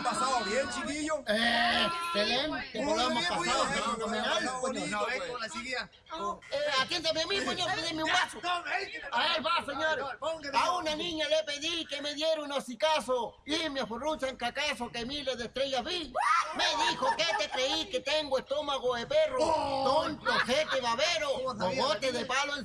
pasado bien, chiquillo? Excelente, lo hemos pasado fenomenal. No, ven con la chiquilla. Atiéndeme a mí, señor, pídeme un vaso. A él va, señor. A una niña le pedí que me diera un hocicazo y me afurrucha en cacazo que miles de estrellas vi. Me dijo que te creí que tengo estómago de perro, tonto, jete babero, bogote de palo en